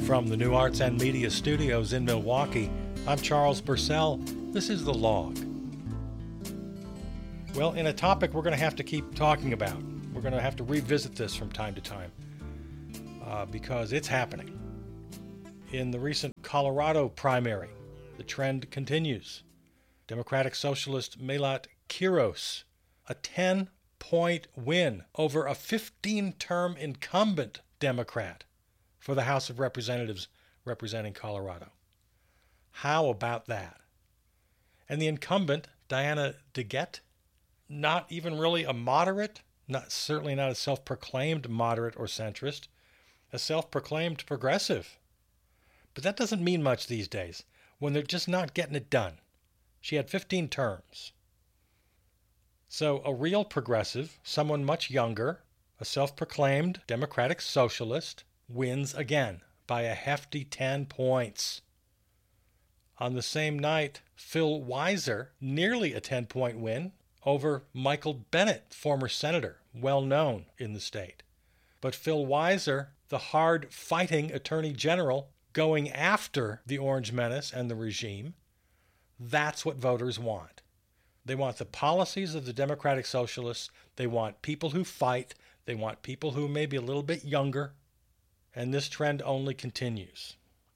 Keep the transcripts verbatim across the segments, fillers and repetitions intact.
From the New Arts and Media Studios in Milwaukee, I'm Charles Purcell. This is The Log. Well, in a topic we're going to have to keep talking about. We're going to have to revisit this from time to time uh, because it's happening. In the recent Colorado primary, the trend continues. Democratic Socialist Melat Quiros, a ten-point win over a fifteen-term incumbent Democrat for the House of Representatives representing Colorado. How about that? And the incumbent, Diana DeGette, not even really a moderate, not certainly not a self-proclaimed moderate or centrist, a self-proclaimed progressive. But that doesn't mean much these days when they're just not getting it done. She had fifteen terms. So a real progressive, someone much younger, a self-proclaimed democratic socialist, wins again by a hefty ten points. On the same night, Phil Weiser, nearly a ten-point win over Michael Bennet, former senator, well known in the state. But Phil Weiser, the hard-fighting attorney general, going after the Orange Menace and the regime, that's what voters want. They want the policies of the Democratic Socialists. They want people who fight. They want people who may be a little bit younger. And this trend only continues.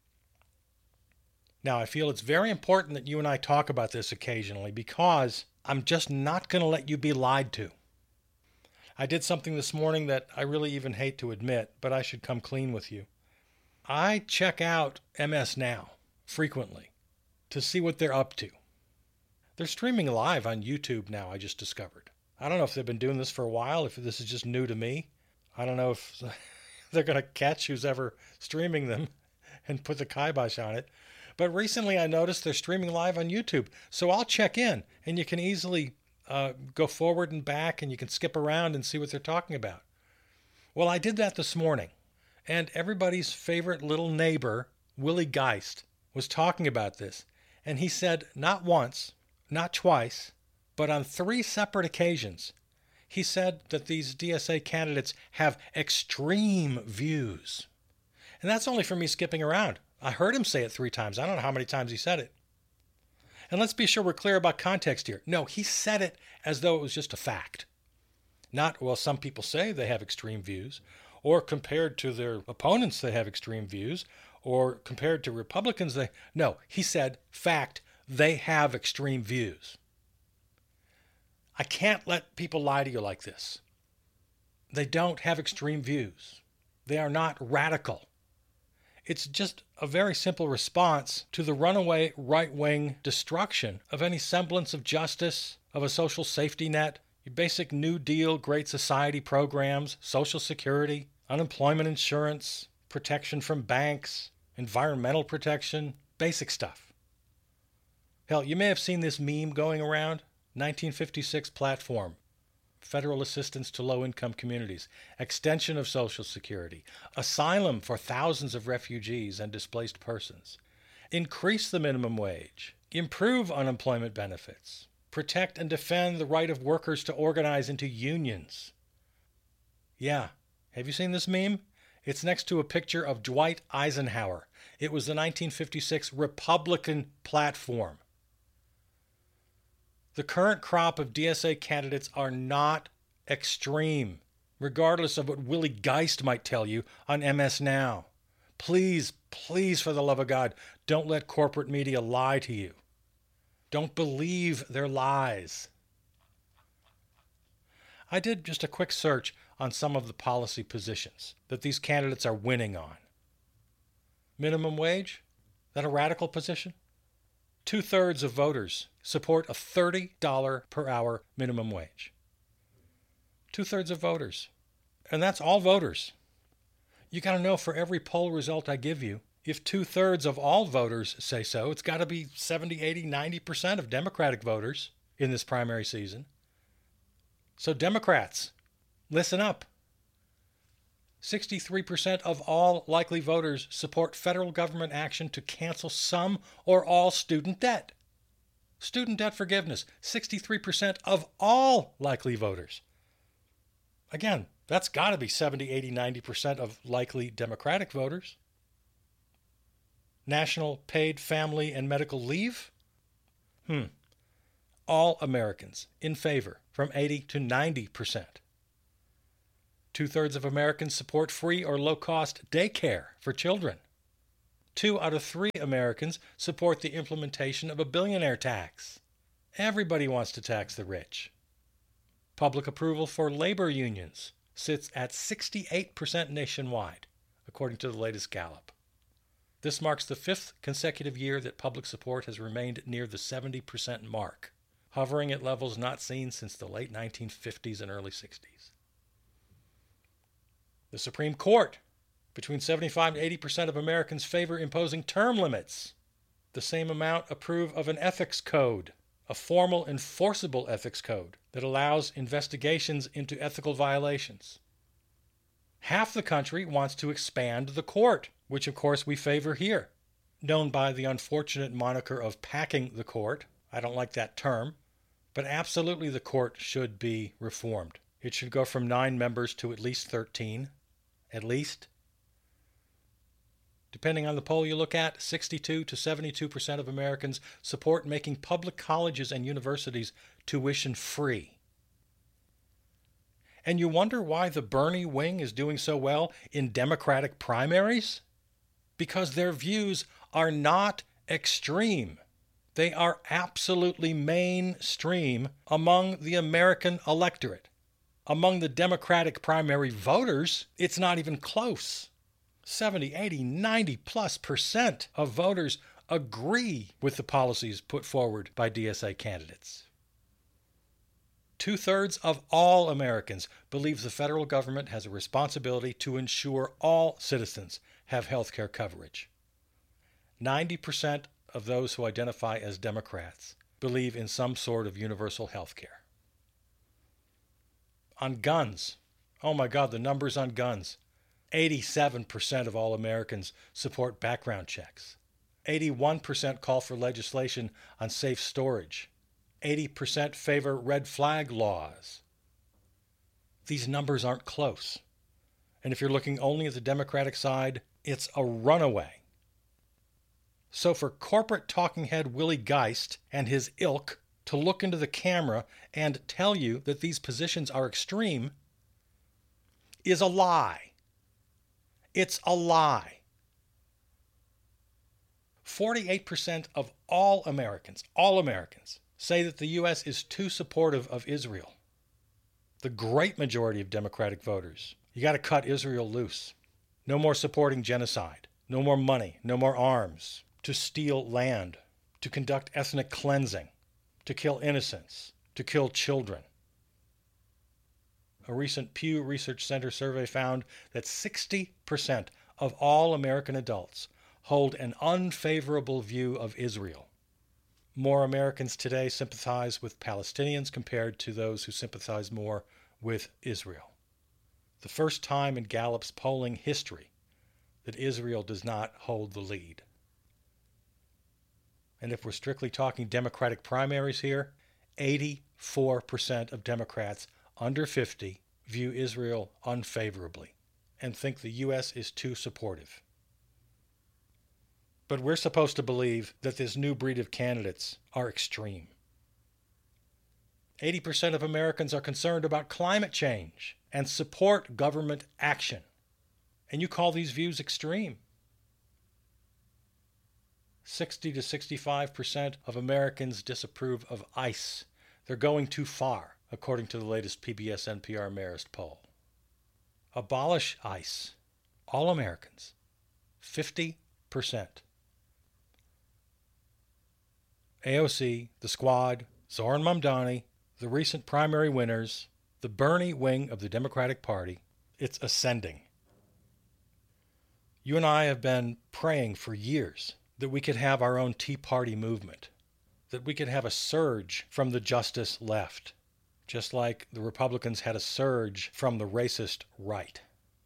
Now, I feel it's very important that you and I talk about this occasionally because I'm just not going to let you be lied to. I did something this morning that I really even hate to admit, but I should come clean with you. I check out M S Now frequently to see what they're up to. They're streaming live on YouTube now, I just discovered. I don't know if they've been doing this for a while, if this is just new to me. I don't know if they're going to catch who's ever streaming them and put the kibosh on it. But recently I noticed they're streaming live on YouTube. So I'll check in, and you can easily uh, go forward and back, and you can skip around and see what they're talking about. Well, I did that this morning, and everybody's favorite little neighbor, Willie Geist, was talking about this. And he said not once, not twice, but on three separate occasions, he said that these D S A candidates have extreme views. And that's only from me skipping around. I heard him say it three times. I don't know how many times he said it. And let's be sure we're clear about context here. No, he said it as though it was just a fact. Not, well, some people say they have extreme views, or compared to their opponents they have extreme views, or compared to Republicans they... No, he said, fact, they have extreme views. I can't let people lie to you like this. They don't have extreme views. They are not radical. It's just a very simple response to the runaway right-wing destruction of any semblance of justice, of a social safety net, your basic New Deal, Great Society programs, Social Security, unemployment insurance, protection from banks, environmental protection, basic stuff. Hell, you may have seen this meme going around, nineteen fifty-six platform. Federal assistance to low-income communities, extension of Social Security, asylum for thousands of refugees and displaced persons, increase the minimum wage, improve unemployment benefits, protect and defend the right of workers to organize into unions. Yeah, have you seen this meme? It's next to a picture of Dwight Eisenhower. It was the nineteen fifty-six Republican platform. The current crop of D S A candidates are not extreme, regardless of what Willie Geist might tell you on M S Now. Please, please, for the love of God, don't let corporate media lie to you. Don't believe their lies. I did just a quick search on some of the policy positions that these candidates are winning on. Minimum wage? Is that a radical position? Two-thirds of voters support a thirty dollars per hour minimum wage. Two-thirds of voters. And that's all voters. You got to know for every poll result I give you, if two-thirds of all voters say so, it's got to be seventy, eighty, ninety percent of Democratic voters in this primary season. So Democrats, listen up. sixty-three percent of all likely voters support federal government action to cancel some or all student debt. Student debt forgiveness, sixty-three percent of all likely voters. Again, that's got to be seventy, eighty, ninety percent of likely Democratic voters. National paid family and medical leave? Hmm. All Americans in favor, from eighty to ninety percent. Two-thirds of Americans support free or low-cost daycare for children. Two out of three Americans support the implementation of a billionaire tax. Everybody wants to tax the rich. Public approval for labor unions sits at sixty-eight percent nationwide, according to the latest Gallup. This marks the fifth consecutive year that public support has remained near the seventy percent mark, hovering at levels not seen since the late nineteen fifties and early sixties. The Supreme Court. Between seventy-five and eighty percent of Americans favor imposing term limits. The same amount approve of an ethics code, a formal enforceable ethics code that allows investigations into ethical violations. Half the country wants to expand the court, which of course we favor here, known by the unfortunate moniker of packing the court. I don't like that term, but absolutely the court should be reformed. It should go from nine members to at least thirteen, at least. Depending on the poll you look at, sixty-two to seventy-two percent of Americans support making public colleges and universities tuition free. And you wonder why the Bernie wing is doing so well in Democratic primaries? Because their views are not extreme. They are absolutely mainstream among the American electorate. Among the Democratic primary voters, it's not even close. seventy, eighty, ninety plus percent of voters agree with the policies put forward by D S A candidates. Two-thirds of all Americans believe the federal government has a responsibility to ensure all citizens have health care coverage. ninety percent of those who identify as Democrats believe in some sort of universal health care. On guns, oh my God, the numbers on guns. eighty-seven percent of all Americans support background checks. eighty-one percent call for legislation on safe storage. eighty percent favor red flag laws. These numbers aren't close. And if you're looking only at the Democratic side, it's a runaway. So for corporate talking head Willie Geist and his ilk to look into the camera and tell you that these positions are extreme is a lie. It's a lie. forty-eight percent of all Americans, all Americans, say that the U S is too supportive of Israel. The great majority of Democratic voters, you got to cut Israel loose. No more supporting genocide. No more money. No more arms. To steal land. To conduct ethnic cleansing. To kill innocents. To kill children. A recent Pew Research Center survey found that sixty percent of all American adults hold an unfavorable view of Israel. More Americans today sympathize with Palestinians compared to those who sympathize more with Israel. The first time in Gallup's polling history that Israel does not hold the lead. And if we're strictly talking Democratic primaries here, eighty-four percent of Democrats under fifty view Israel unfavorably and think the U S is too supportive. But we're supposed to believe that this new breed of candidates are extreme. eighty percent of Americans are concerned about climate change and support government action. And you call these views extreme. sixty to sixty-five percent of Americans disapprove of ICE. They're going too far, according to the latest P B S N P R Marist poll. Abolish ICE. All Americans. fifty percent. A O C, the Squad, Zoran Mamdani, the recent primary winners, the Bernie wing of the Democratic Party, it's ascending. You and I have been praying for years that we could have our own Tea Party movement, that we could have a surge from the justice left, just like the Republicans had a surge from the racist right.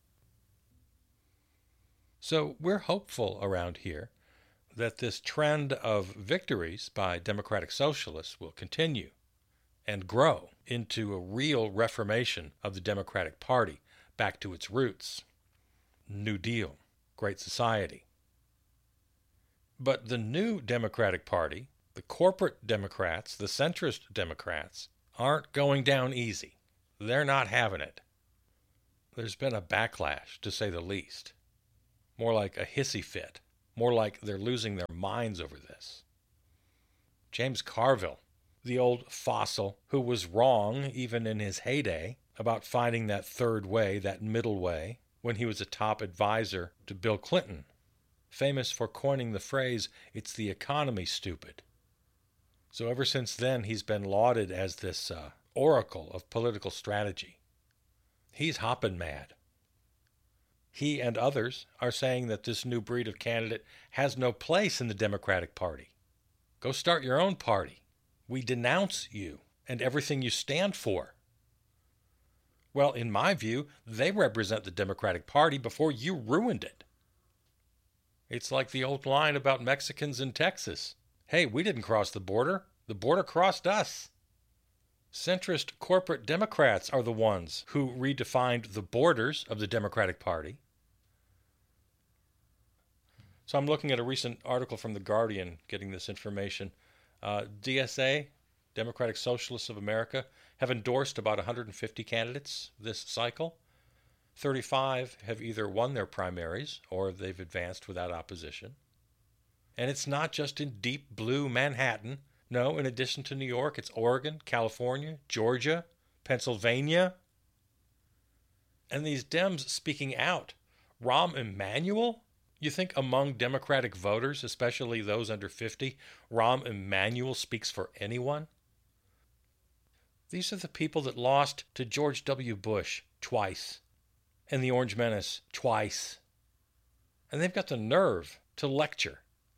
So we're hopeful around here that this trend of victories by Democratic Socialists will continue and grow into a real reformation of the Democratic Party back to its roots. New Deal, Great Society. But the new Democratic Party, the corporate Democrats, the centrist Democrats, aren't going down easy. They're not having it. There's been a backlash, to say the least. More like a hissy fit. More like they're losing their minds over this. James Carville, the old fossil who was wrong even in his heyday about finding that third way, that middle way, when he was a top advisor to Bill Clinton, famous for coining the phrase, "It's the economy, stupid." So ever since then, he's been lauded as this uh, oracle of political strategy. He's hopping mad. He and others are saying that this new breed of candidate has no place in the Democratic Party. Go start your own party. We denounce you and everything you stand for. Well, in my view, they represent the Democratic Party before you ruined it. It's like the old line about Mexicans in Texas. Hey, we didn't cross the border. The border crossed us. Centrist corporate Democrats are the ones who redefined the borders of the Democratic Party. So I'm looking at a recent article from The Guardian getting this information. Uh, D S A, Democratic Socialists of America, have endorsed about one hundred fifty candidates this cycle. thirty-five have either won their primaries or they've advanced without opposition. And it's not just in deep blue Manhattan. No, in addition to New York, it's Oregon, California, Georgia, Pennsylvania. And these Dems speaking out. Rahm Emanuel? You think among Democratic voters, especially those under fifty, Rahm Emanuel speaks for anyone? These are the people that lost to George W. Bush twice, and the Orange Menace twice. And they've got the nerve to lecture.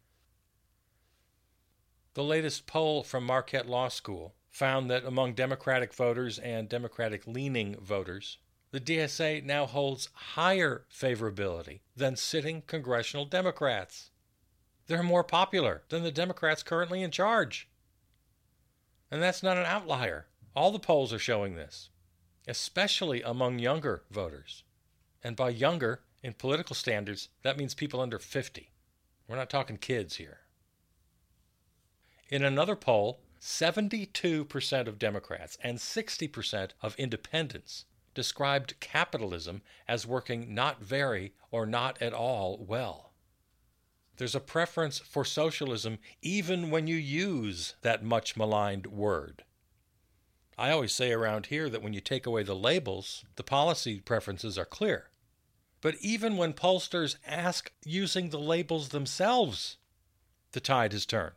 The latest poll from Marquette Law School found that among Democratic voters and Democratic-leaning voters, the D S A now holds higher favorability than sitting congressional Democrats. They're more popular than the Democrats currently in charge. And that's not an outlier. All the polls are showing this, especially among younger voters. And by younger, in political standards, that means people under fifty. We're not talking kids here. In another poll, seventy-two percent of Democrats and sixty percent of independents described capitalism as working not very or not at all well. There's a preference for socialism even when you use that much maligned word. I always say around here that when you take away the labels, the policy preferences are clear. But even when pollsters ask using the labels themselves, the tide has turned.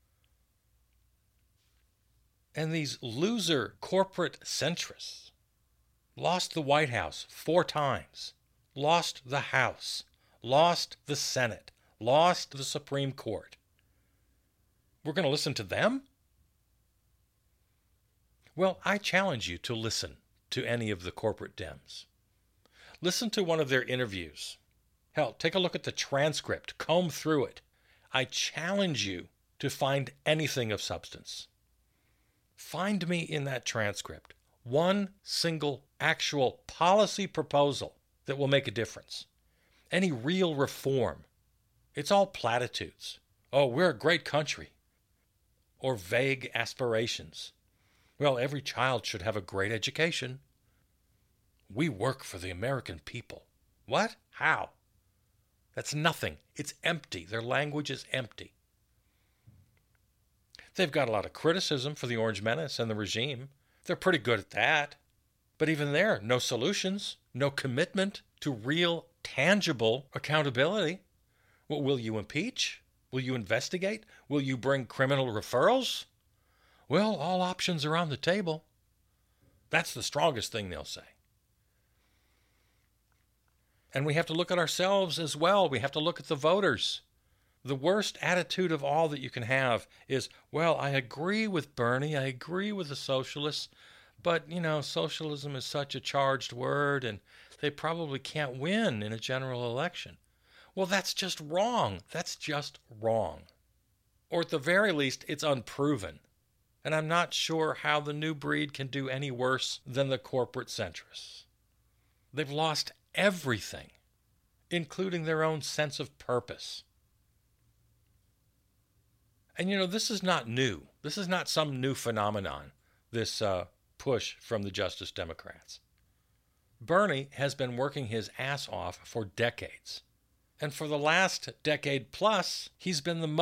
And these loser corporate centrists lost the White House four times, lost the House, lost the Senate, lost the Supreme Court. We're going to listen to them? Well, I challenge you to listen to any of the corporate Dems. Listen to one of their interviews. Hell, take a look at the transcript, comb through it. I challenge you to find anything of substance. Find me in that transcript one single actual policy proposal that will make a difference. Any real reform. It's all platitudes. Oh, we're a great country. Or vague aspirations. Well, every child should have a great education. We work for the American people. What? How? That's nothing. It's empty. Their language is empty. They've got a lot of criticism for the Orange Menace and the regime. They're pretty good at that. But even there, no solutions, no commitment to real, tangible accountability. Well, will you impeach? Will you investigate? Will you bring criminal referrals? Well, all options are on the table. That's the strongest thing they'll say. And we have to look at ourselves as well. We have to look at the voters. The worst attitude of all that you can have is, well, I agree with Bernie, I agree with the socialists, but, you know, socialism is such a charged word and they probably can't win in a general election. Well, that's just wrong. That's just wrong. Or at the very least, it's unproven. And I'm not sure how the new breed can do any worse than the corporate centrists. They've lost everything, including their own sense of purpose. And you know, this is not new. This is not some new phenomenon, this uh, push from the Justice Democrats. Bernie has been working his ass off for decades. And for the last decade plus, he's been the most